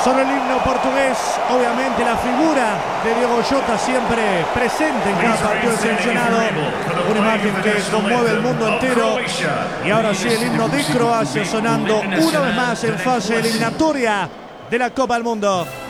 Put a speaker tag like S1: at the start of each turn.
S1: Sobre el himno portugués, obviamente la figura de Diogo Jota siempre presente en cada partido seleccionado. Una imagen que conmueve el mundo entero. Y ahora sí el himno de Croacia sonando una vez más en fase eliminatoria de la Copa del Mundo.